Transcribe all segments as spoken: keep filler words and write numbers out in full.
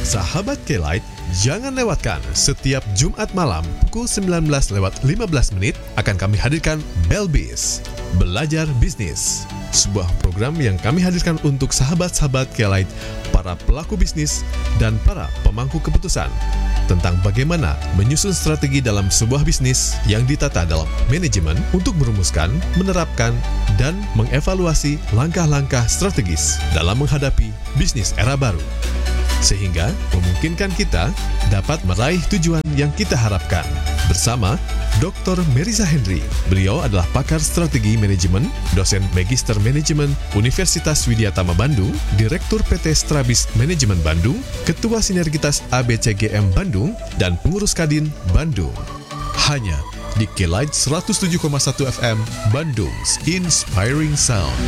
Sahabat K-Lite, jangan lewatkan setiap Jumat malam pukul sembilan belas lewat lima belas menit akan kami hadirkan Belbis, Belajar Bisnis. Sebuah program yang kami hadirkan untuk sahabat-sahabat K-Lite, para pelaku bisnis, dan para pemangku keputusan tentang bagaimana menyusun strategi dalam sebuah bisnis yang ditata dalam manajemen untuk merumuskan, menerapkan, dan mengevaluasi langkah-langkah strategis dalam menghadapi bisnis era baru. Sehingga memungkinkan kita dapat meraih tujuan yang kita harapkan. Bersama Doktor Merisa Henry. Beliau adalah pakar strategi manajemen, dosen Magister Manajemen Universitas Widyatama Bandung, Direktur P T Strabis Manajemen Bandung, Ketua Sinergitas A B C G M Bandung, dan Pengurus Kadin Bandung. Hanya di K-Lite seratus tujuh koma satu F M Bandung's Inspiring Sound.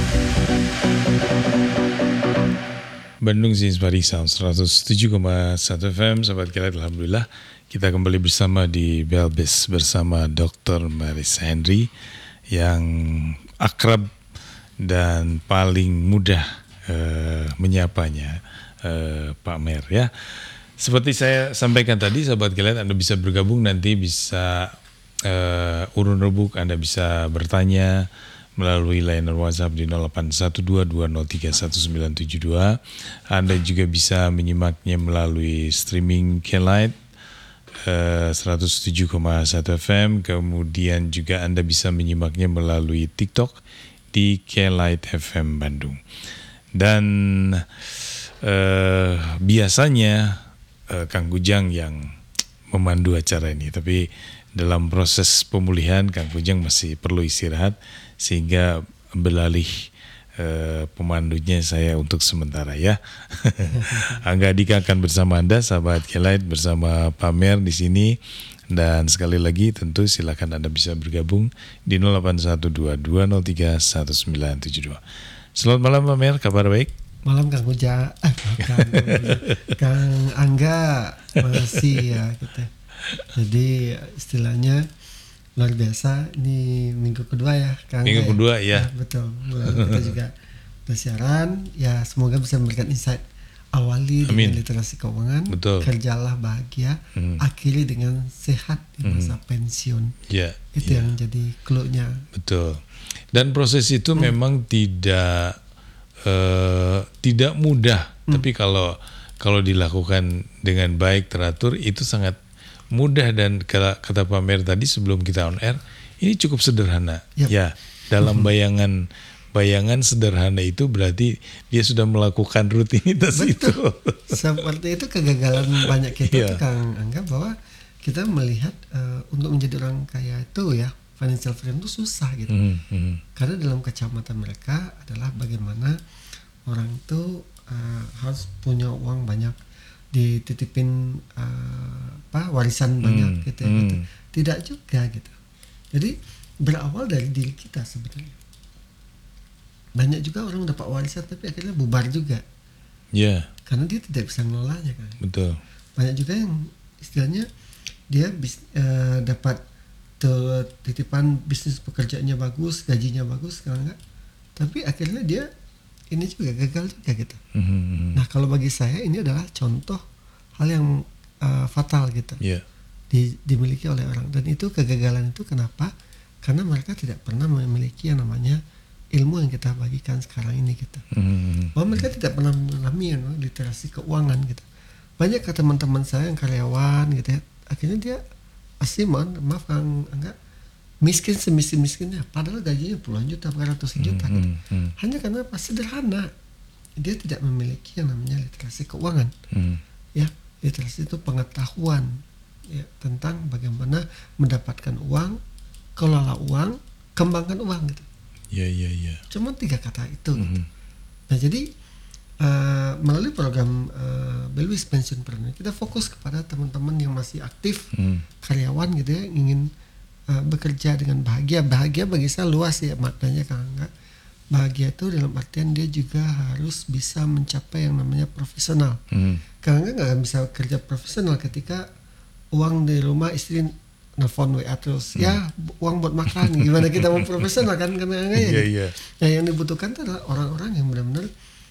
Bandung Inspiring Sound seratus tujuh koma satu F M, Sobat K-Lite, alhamdulillah kita kembali bersama di Belbis bersama Doktor Merisa Henry yang akrab dan paling mudah uh, menyapanya uh, Pak Mer ya. Seperti saya sampaikan tadi, Sobat K-Lite, Anda bisa bergabung, nanti bisa uh, urun rebuk, Anda bisa bertanya melalui layanan WhatsApp di nol delapan satu dua dua nol tiga satu sembilan tujuh dua. Anda juga bisa menyimaknya melalui streaming K-Lite uh, seratus tujuh koma satu F M. Kemudian juga Anda bisa menyimaknya melalui TikTok di K-Lite F M Bandung. Dan uh, biasanya uh, Kang Kujang yang memandu acara ini, tapi dalam proses pemulihan Kang Kujang masih perlu istirahat, sehingga beralih eh, pemandunya saya untuk sementara ya. Angga Dika akan bersama Anda, sahabat K-Lite, bersama Pak Mer di sini. Dan sekali lagi tentu silakan Anda bisa bergabung di nol delapan satu dua dua nol tiga satu sembilan tujuh dua. Selamat malam Pak Mer, kabar baik? Malam Kang Kujang, eh, Kang, Kang Angga, masih ya kita. Jadi istilahnya luar biasa, ini minggu kedua ya Kang. Minggu ya? kedua ya. ya betul. Kita juga bersiaran, ya semoga bisa memberikan insight. Awali Amin. Dengan literasi keuangan, betul. Kerjalah bahagia, hmm. akhiri dengan sehat di masa hmm. pensiun. Ya, itu ya. Yang jadi clue-nya. Betul. Dan proses itu hmm. memang tidak uh, tidak mudah, hmm. tapi kalau kalau dilakukan dengan baik, teratur, itu sangat mudah. Dan kata Pak Mer tadi sebelum kita on air, ini cukup sederhana. Yep. Ya, dalam bayangan bayangan sederhana itu berarti dia sudah melakukan rutinitas. Betul. Itu. Seperti itu kegagalan banyak kita yeah. tuh Kang anggap bahwa kita melihat uh, untuk menjadi orang kaya itu ya, financial freedom itu susah gitu. Mm-hmm. Karena dalam kacamata mereka adalah bagaimana orang itu uh, harus punya uang banyak, dititipin uh, apa warisan banyak hmm, gitu, ya, hmm. gitu. Tidak juga gitu. Jadi berawal dari diri kita sebetulnya. Banyak juga orang dapat warisan tapi akhirnya bubar juga. Iya. Yeah. Karena dia tidak bisa ngelolanya kan. Betul. Banyak juga yang istilahnya dia bis, uh, dapat titipan bisnis pekerjaannya bagus, gajinya bagus, sekarang enggak. Tapi akhirnya dia ini juga gagal juga gitu. Mm-hmm. Nah kalau bagi saya ini adalah contoh hal yang uh, fatal gitu, yeah. di, dimiliki oleh orang. Dan itu kegagalan itu kenapa? Karena mereka tidak pernah memiliki yang namanya ilmu yang kita bagikan sekarang ini gitu. Mm-hmm. Bahwa mereka tidak pernah mengalami you know, literasi keuangan gitu. Banyak ke teman-teman saya yang karyawan gitu ya, akhirnya dia pasti mohon maaf Kang enggak miskin semiskin-miskinnya, padahal gajinya puluhan juta, ratusan juta hmm, gitu. Hmm. Hanya karena apa? Sederhana, dia tidak memiliki yang namanya literasi keuangan. Hmm. Ya, literasi itu pengetahuan ya, tentang bagaimana mendapatkan uang, kelola uang, kembangkan uang gitu. Iya, iya, iya. Cuma tiga kata itu. Hmm. Gitu. Nah, jadi uh, melalui program uh, Belbis Pensiun Planner, kita fokus kepada teman-teman yang masih aktif, hmm. karyawan gitu ya, ingin Uh, bekerja dengan bahagia. Bahagia bagi saya luas ya maknanya Kang Angga. Bahagia itu dalam artian dia juga harus bisa mencapai yang namanya profesional. Hmm. Kang Angga nggak bisa kerja profesional ketika uang di rumah istri nelfon W A terus. Hmm. Ya uang buat makan. Gimana kita mau profesional kan Kang Angga ya? Yeah, yeah. Nah yang dibutuhkan itu adalah orang-orang yang benar-benar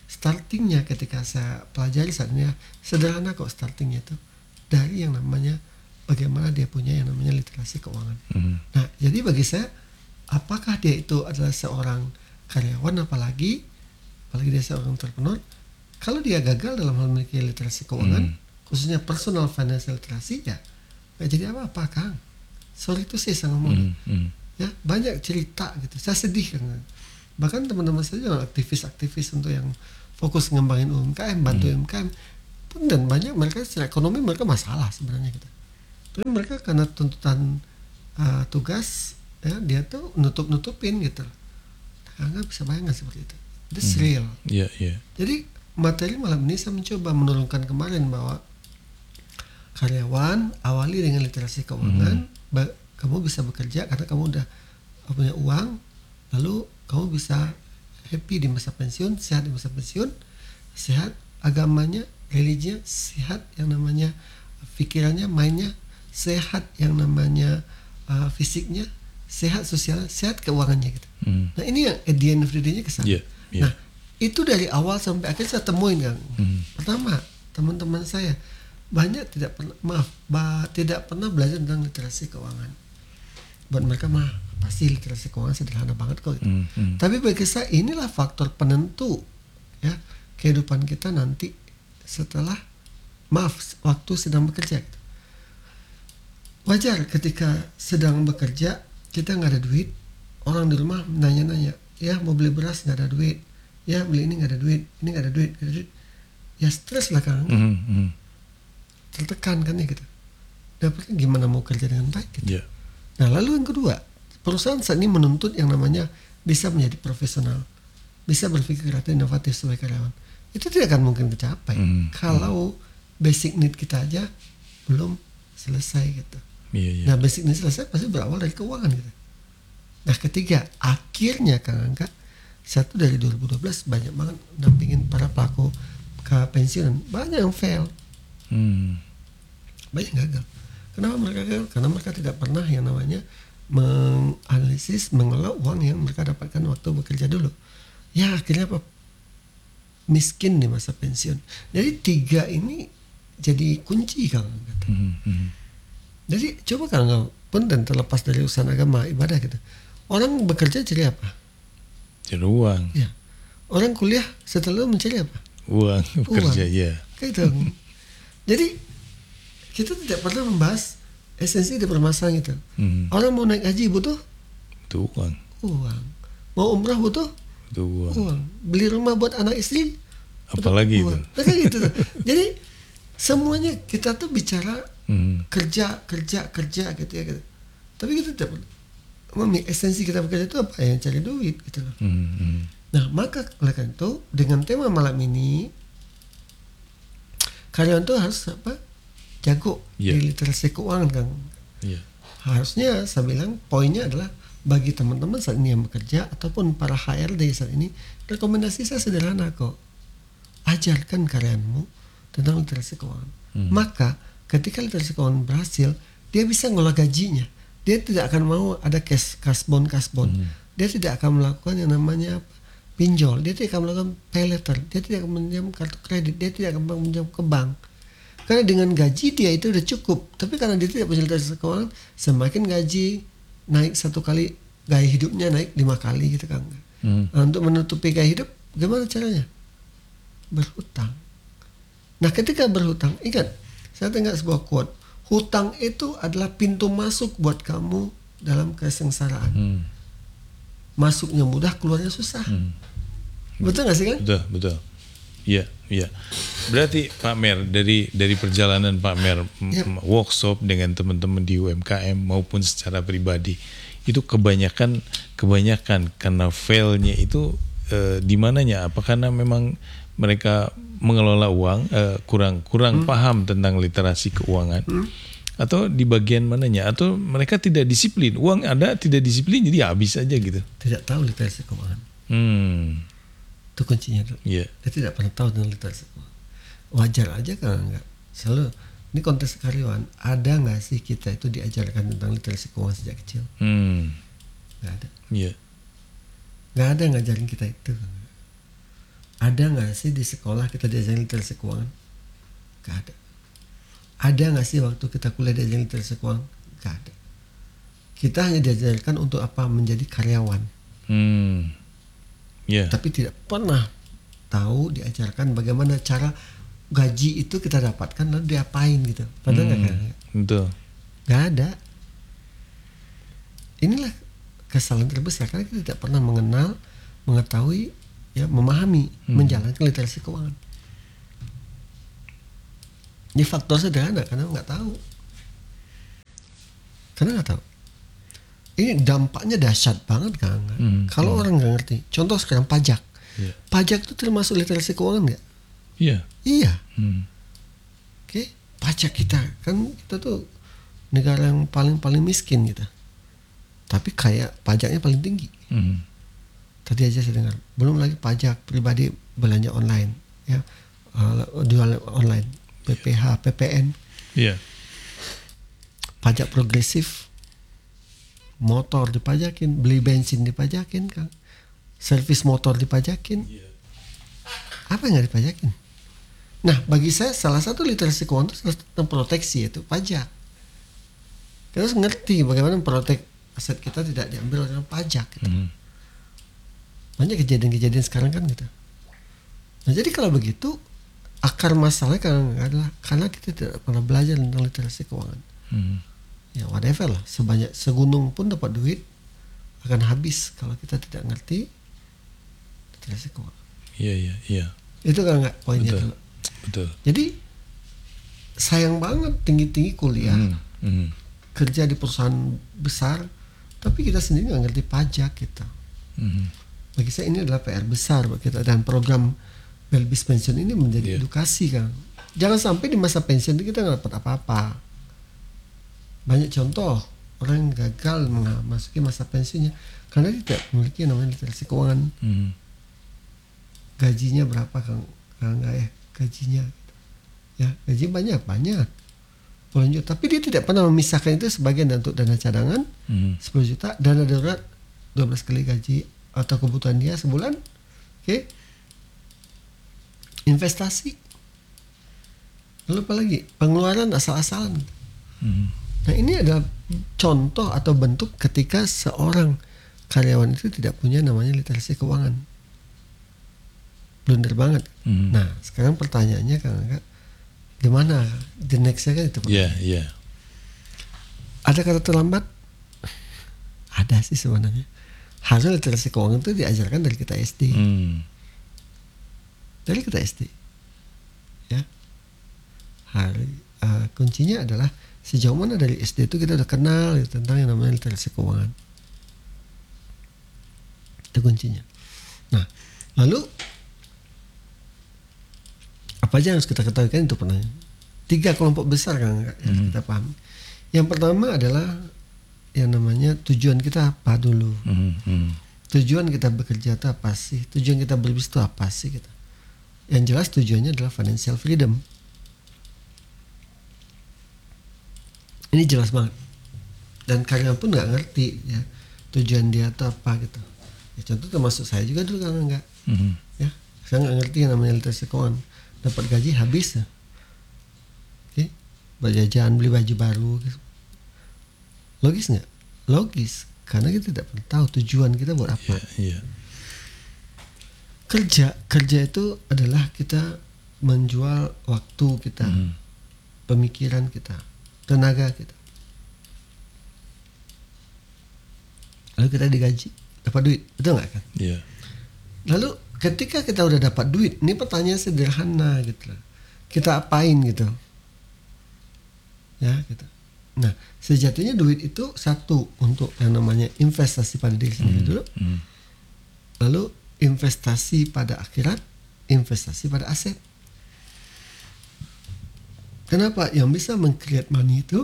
startingnya ketika saya pelajari saat ini sederhana kok startingnya itu dari yang namanya bagaimana dia punya yang namanya literasi keuangan. Mm-hmm. Nah, jadi bagi saya, apakah dia itu adalah seorang karyawan, apalagi, apalagi dia seorang entrepreneur, kalau dia gagal dalam hal memiliki literasi keuangan, mm-hmm. khususnya personal financial literacy, ya nggak jadi apa-apa, Kang. Sorry itu saya sangat mau. Mm-hmm. Ya, banyak cerita gitu. Saya sedih kan. Bahkan teman-teman saya juga aktivis-aktivis untuk yang fokus ngembangin U M K M, bantu mm-hmm. U M K M, pun dan banyak mereka secara ekonomi mereka masalah sebenarnya gitu. Tapi mereka karena tuntutan uh, tugas, ya, dia tuh nutup-nutupin gitu. Nggak bisa bayangkan seperti itu. It's hmm. real. Yeah, yeah. Jadi materi malam ini saya mencoba menurunkan kemarin bahwa karyawan awali dengan literasi keuangan, hmm. ba- kamu bisa bekerja karena kamu udah punya uang, lalu kamu bisa happy di masa pensiun, sehat di masa pensiun, sehat agamanya, religinya, sehat yang namanya pikirannya, mainnya, sehat yang namanya uh, fisiknya, sehat sosialnya, sehat keuangannya gitu. Hmm. Nah ini yang at the end of the day-nya kesana. Yeah, yeah. Nah itu dari awal sampai akhir saya temuin, Kang. Hmm. Pertama, teman-teman saya banyak tidak pernah maaf, bah, tidak pernah belajar tentang literasi keuangan. Buat mereka mah pasti literasi keuangan sederhana banget kok gitu. Hmm. Hmm. Tapi bagi saya inilah faktor penentu ya kehidupan kita nanti setelah maaf waktu sedang bekerja. Gitu. Wajar ketika sedang bekerja kita nggak ada duit, orang di rumah nanya-nanya, ya mau beli beras nggak ada duit, ya beli ini nggak ada duit, ini nggak ada duit, nggak ada duit, ya stres lah, Kang, mm-hmm. tertekan kan ya gitu. Dapatnya gimana mau kerja dengan baik gitu. Yeah. Nah lalu yang kedua, perusahaan saat ini menuntut yang namanya bisa menjadi profesional, bisa berpikir kreatif, inovatif sebagai karyawan. Itu tidak akan mungkin tercapai mm-hmm. kalau basic need kita aja belum selesai gitu. Yeah, yeah. Nah basic need selesai pasti berawal dari keuangan gitu. Nah ketiga, akhirnya Kang Angga, satu dari dua ribu dua belas banyak banget dampingin para pelaku ke pensiunan, banyak yang fail, hmm. banyak yang gagal. Kenapa mereka gagal? Karena mereka tidak pernah yang namanya menganalisis, mengelola uang yang mereka dapatkan waktu bekerja dulu. Ya akhirnya apa? Miskin di masa pensiun. Jadi tiga ini jadi kunci Kang Angga. Hmm, hmm. Jadi coba Kang Angga pun dan terlepas dari urusan agama, ibadah gitu. Orang bekerja cari apa? Cari uang. Ya. Orang kuliah setelah itu mencari apa? Uang, bekerja, ya. Kayak itu. Jadi kita tidak pernah membahas esensi dari permasalahan itu. Hmm. Orang mau naik haji butuh? Butuh uang. Uang. Mau umrah butuh? Butuh uang. Uang. Beli rumah buat anak istri? Apalagi itu. Nah, kayak gitu. Jadi semuanya kita tuh bicara hmm. kerja, kerja, kerja gitu ya gitu. Tapi kita tidak pernah. Mami, esensi kita bekerja itu apa? Yang cari duit gitu loh. Hmm. Nah, maka oleh karena itu dengan tema malam ini karyawan itu harus apa? Jago yeah. di literasi keuangan, Kang. Yeah. Harusnya saya bilang poinnya adalah bagi teman-teman saat ini yang bekerja ataupun para H R D saat ini, rekomendasi saya sederhana kok. Ajarkan karyawanmu tentang literasi keuangan. Hmm. Maka ketika literasi keuangan berhasil, dia bisa ngolah gajinya. Dia tidak akan mau ada cash kasbon kasbon. Hmm. Dia tidak akan melakukan yang namanya pinjol. Dia tidak akan melakukan pay letter. Dia tidak akan meminjam kartu kredit. Dia tidak akan meminjam ke bank. Karena dengan gaji dia itu udah cukup. Tapi karena dia tidak punya literasi keuangan, semakin gaji naik satu kali, gaya hidupnya naik lima kali gitu kan. Hmm. Nah, untuk menutupi gaya hidup, gimana caranya? Berhutang. Nah ketika berhutang, ingat, saya tengok sebuah quote. Hutang itu adalah pintu masuk buat kamu dalam kesengsaraan. Hmm. Masuknya mudah, keluarnya susah. Hmm. Betul nggak sih kan? Betul, betul. Iya, iya. Berarti Pak Mer dari dari perjalanan Pak Mer ya. workshop dengan teman-teman di U M K M maupun secara pribadi itu kebanyakan kebanyakan karena failnya itu eh, di mananya? Apa karena memang mereka mengelola uang uh, kurang kurang hmm. paham tentang literasi keuangan hmm. atau di bagian mananya atau mereka tidak disiplin, uang ada tidak disiplin jadi habis aja gitu, tidak tahu literasi keuangan. hmm. Itu kuncinya tuh. Yeah. Dia tidak pernah tahu tentang literasi keuangan. Wajar aja kan enggak selalu ini konteks karyawan, ada nggak sih kita itu diajarkan tentang literasi keuangan sejak kecil? hmm. Nggak ada. Iya. Nggak ada yang ngajarin kita itu. Ada nggak sih di sekolah kita diajarin literasi keuangan? Gak ada. Ada nggak sih waktu kita kuliah diajarin literasi keuangan? Gak ada. Kita hanya diajarkan untuk apa? Menjadi karyawan. Hmm. Yeah. Tapi tidak pernah tahu diajarkan bagaimana cara gaji itu kita dapatkan lalu diapain gitu. Padahal nggak Hmm. ada. Betul. Nggak ada. Inilah kesalahan terbesar karena kita tidak pernah mengenal, mengetahui, ya memahami, Hmm. menjalankan literasi keuangan. Ini faktor sederhana karena nggak tahu. Karena nggak tahu. Ini dampaknya dahsyat banget kan. Hmm. Kalau Hmm. orang nggak ngerti. Contoh sekarang pajak. Yeah. Pajak itu termasuk literasi keuangan nggak? Iya. Iya. Hmm. Oke, pajak kita kan kita tuh negara yang paling paling miskin kita. Tapi kayak pajaknya paling tinggi. Hmm. Tadi aja saya dengar. Belum lagi pajak pribadi belanja online, ya, uh, jual online, P P H, P P N, Iya. pajak progresif, motor dipajakin, beli bensin dipajakin, kan, servis motor dipajakin. Apa yang nggak dipajakin? Nah, bagi saya salah satu literasi keuangan itu tentang proteksi, yaitu pajak. Kita harus ngerti bagaimana memprotek aset kita tidak diambil oleh pajak. Gitu. Hmm. Banyak kejadian-kejadian sekarang kan gitu. Nah, jadi kalau begitu akar masalahnya kan adalah karena kita tidak pernah belajar tentang literasi keuangan. Hmm. Ya whatever lah, sebanyak segunung pun dapat duit akan habis kalau kita tidak ngerti literasi keuangan. Iya, iya, iya. Itu kan nggak poinnya Betul. dulu. Betul. Jadi sayang banget tinggi-tinggi kuliah, Hmm. Hmm. kerja di perusahaan besar, tapi kita sendiri nggak ngerti pajak kita. Hmm. Bagi saya ini adalah P R besar buat kita, dan program Belbis pensiun ini menjadi Yeah. edukasi kan. Jangan sampai di masa pensiun itu kita nggak dapat apa-apa. Banyak contoh orang yang gagal memasuki masa pensiunnya karena dia tidak memiliki yang namanya literasi keuangan. Hmm. Gajinya berapa kan? Enggak ya, gajinya. Ya, gaji banyak banyak. Puluhan juta. Tapi dia tidak pernah memisahkan itu sebagian untuk dana cadangan Hmm. sepuluh juta, dana darurat dua belas kali gaji atau kebutuhan dia sebulan. Oke. Investasi. Lalu apa lagi? Pengeluaran asal-asalan. Hmm. Nah, ini adalah contoh atau bentuk ketika seorang karyawan itu tidak punya namanya literasi keuangan. Blunder banget. Hmm. Nah, sekarang pertanyaannya kan Kak, gimana? The next-nya kan itu. Iya, iya. Ada kata terlambat? Ada sih sebenarnya. Harusnya literasi keuangan itu diajarkan dari kita S D. Hmm. Dari kita S D. Ya. Hari uh, kuncinya adalah sejauh mana dari S D itu kita udah kenal ya, tentang yang namanya literasi keuangan. Itu kuncinya. Nah, lalu apa aja yang harus kita ketahui kan itu pertanyaan. Tiga kelompok besar kan Kak, yang Hmm. kita pahami. Yang pertama adalah yang namanya tujuan kita apa dulu. Hmm. Hmm. Tujuan kita bekerja itu apa sih? Tujuan kita berbisnis itu apa sih gitu. Yang jelas tujuannya adalah financial freedom. Ini jelas banget. Dan karyawan pun nggak ngerti ya tujuan dia itu apa gitu. Ya, contoh termasuk saya juga dulu kan nggak. Hmm. Ya, saya nggak ngerti yang namanya literasi keuangan. Dapat gaji habis ya. Oke, buat jajan, beli baju baru. Gitu. Logis nggak? Logis, karena kita tidak pernah tahu tujuan kita buat apa. Iya, iya. Kerja, kerja itu adalah kita menjual waktu kita, Hmm. pemikiran kita, tenaga kita. Lalu kita digaji, dapat duit, betul nggak kan? Iya. Lalu ketika kita udah dapat duit, ini pertanyaan sederhana gitu loh. Kita apain gitu? Ya gitu. Nah, sejatinya duit itu satu untuk yang namanya investasi pada diri sendiri dulu. Hmm. Lalu investasi pada akhirat, investasi pada aset. Kenapa? Yang bisa meng-create money itu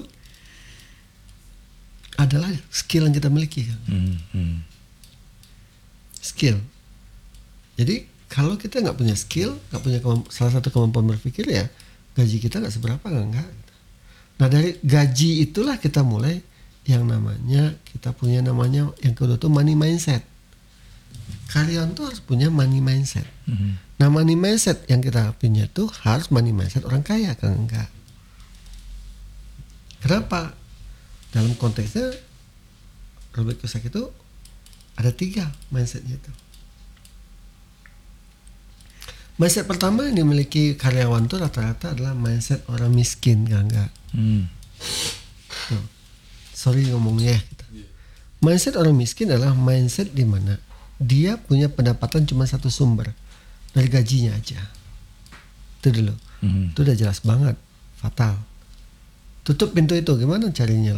adalah skill yang kita miliki kan? Hmm. Hmm. Skill. Jadi kalau kita nggak punya skill, nggak punya kemamp- salah satu kemampuan berpikir ya gaji kita nggak seberapa kan enggak. Nah dari gaji itulah kita mulai yang namanya kita punya namanya yang kedua itu money mindset. karyawan tuh harus punya money mindset. Mhm. Nah, money mindset yang kita punya tuh harus money mindset orang kaya, kan enggak? Kenapa? Dalam konteksnya Robert Kiyosaki itu ada tiga mindsetnya itu. Mindset pertama yang dimiliki karyawan tuh rata-rata adalah mindset orang miskin, kan enggak? Hmm. Tuh. Sorry ngomongnya. Gitu. Mindset orang miskin adalah mindset di mana dia punya pendapatan cuma satu sumber dari gajinya aja. Itu dulu. Mhm. Itu udah jelas banget, fatal. Tutup pintu itu, gimana carinya